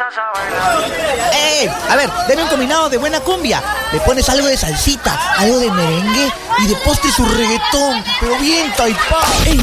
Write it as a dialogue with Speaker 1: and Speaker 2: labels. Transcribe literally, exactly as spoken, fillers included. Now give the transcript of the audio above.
Speaker 1: ¡Eh! A ver, deme un combinado de buena cumbia. Le pones algo de salsita, algo de merengue y de postre su reggaetón, pero bien taipá.